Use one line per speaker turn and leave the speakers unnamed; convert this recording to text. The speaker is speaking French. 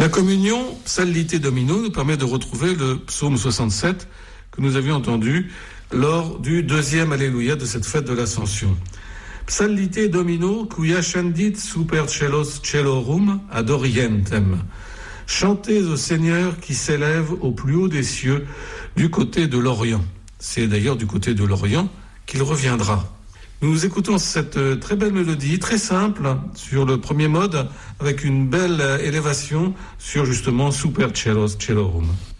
La communion, Psalite Domino, nous permet de retrouver le psaume 67 que nous avions entendu lors du deuxième Alléluia de cette fête de l'Ascension. Psalite Domino, cuia scendit super celos celorum ad orientem. Chantez au Seigneur qui s'élève au plus haut des cieux du côté de l'Orient. C'est d'ailleurs du côté de l'Orient qu'il reviendra. Nous écoutons cette très belle mélodie, très simple, sur le premier mode, avec une belle élévation sur justement Super Celos Celorum.